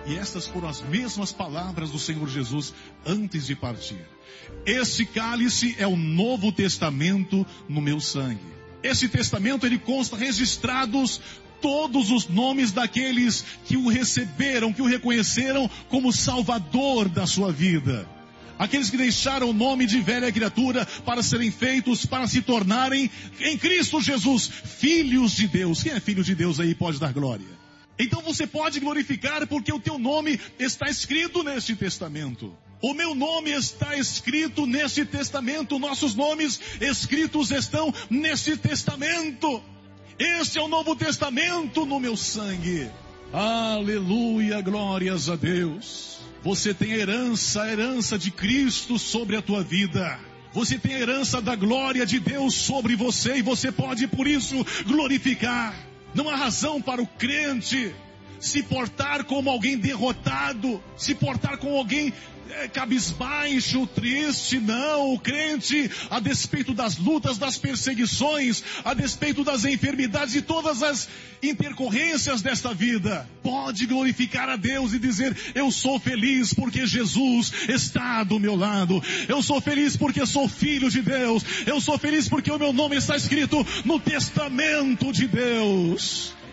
E estas foram as mesmas palavras do Senhor Jesus antes de partir. Este cálice é o Novo Testamento no meu sangue. Esse testamento, ele consta registrados todos os nomes daqueles que o receberam, que o reconheceram como Salvador da sua vida. Aqueles que deixaram o nome de velha criatura para serem feitos, para se tornarem em Cristo Jesus, filhos de Deus. Quem é filho de Deus aí pode dar glória. Então você pode glorificar porque o teu nome está escrito neste testamento. O meu nome está escrito neste testamento. Nossos nomes escritos estão neste testamento. Este é o Novo Testamento no meu sangue. Aleluia, glórias a Deus. Você tem a herança de Cristo sobre a tua vida. Você tem a herança da glória de Deus sobre você e você pode por isso glorificar. Não há razão para o crente se portar como alguém derrotado, se portar como alguém cabisbaixo, triste. Não, o crente, a despeito das lutas, das perseguições, a despeito das enfermidades e todas as intercorrências desta vida, pode glorificar a Deus e dizer: eu sou feliz porque Jesus está do meu lado, eu sou feliz porque sou filho de Deus, eu sou feliz porque o meu nome está escrito no testamento de Deus.